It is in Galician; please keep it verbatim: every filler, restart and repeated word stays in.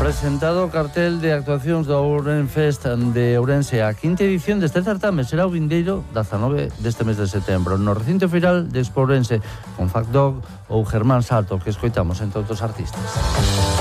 Presentado o cartel de actuacións do Ourenfest de Ourense. A quinta edición deste certame será o vindeiro dezanove deste mes de setembro no recinto feiral de Expo Ourense con Fact Dog ou Germán Salto, que escoitamos entre outros artistas.